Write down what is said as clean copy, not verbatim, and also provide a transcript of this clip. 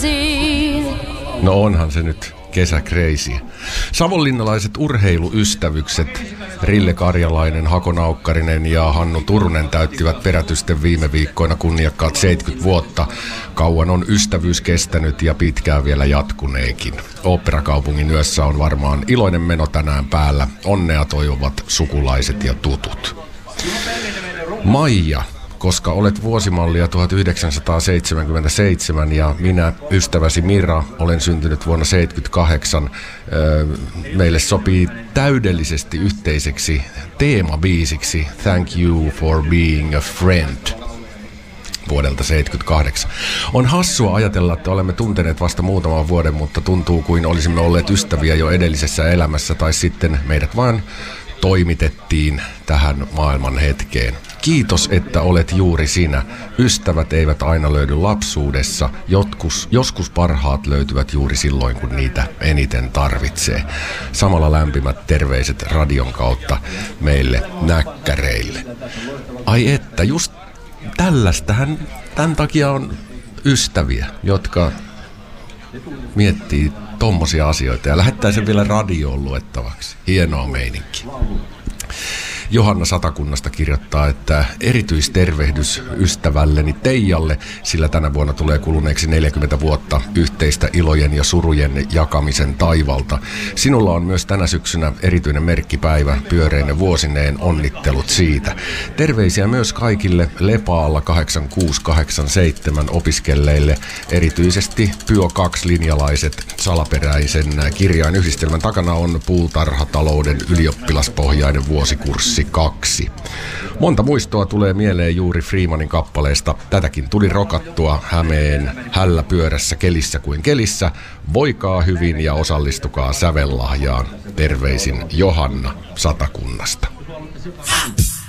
crazy. No onhan se nyt kesä crazy. Savonlinnalaiset urheiluystävykset Rille Karjalainen, Hako Naukkarinen ja Hannu Turunen täyttivät perätysten viime viikkoina kunniakkaat 70 vuotta. Kauan on ystävyys kestänyt ja pitkään vielä jatkuneekin. Oopperakaupungin yössä on varmaan iloinen meno tänään päällä. Onnea toivovat sukulaiset ja tutut. Maija, koska olet vuosimallia 1977 ja minä, ystäväsi Mira, olen syntynyt vuonna 1978. Meille sopii täydellisesti yhteiseksi teemabiisiksi Thank You for Being a Friend vuodelta 1978. On hassua ajatella, että olemme tunteneet vasta muutaman vuoden, mutta tuntuu kuin olisimme olleet ystäviä jo edellisessä elämässä tai sitten meidät vain toimitettiin tähän maailman hetkeen. Kiitos, että olet juuri sinä. Ystävät eivät aina löydy lapsuudessa. Joskus parhaat löytyvät juuri silloin, kun niitä eniten tarvitsee. Samalla lämpimät terveiset radion kautta meille näkkäreille. Ai että, just tällaistähän tämän takia on ystäviä, jotka miettii tommosia asioita ja lähettää sen vielä radioon luettavaksi. Hienoa meininki. Johanna Satakunnasta kirjoittaa, että erityistervehdys ystävälleni Teijalle, sillä tänä vuonna tulee kuluneeksi 40 vuotta yhteistä ilojen ja surujen jakamisen taivalta. Sinulla on myös tänä syksynä erityinen merkkipäivä pyöreinen vuosineen, onnittelut siitä. Terveisiä myös kaikille Lepaalla 8687 opiskelleille, erityisesti Pyö 2-linjalaiset. Salaperäisen kirjainyhdistelmän takana on puutarhatalouden ylioppilaspohjainen vuosikurssi 2. Monta muistoa tulee mieleen juuri Freemanin kappaleesta. Tätäkin tuli rokattua Hämeen hälläpyörässä kelissä kuin kelissä. Voikaa hyvin ja osallistukaa sävellahjaan. Terveisin Johanna Satakunnasta.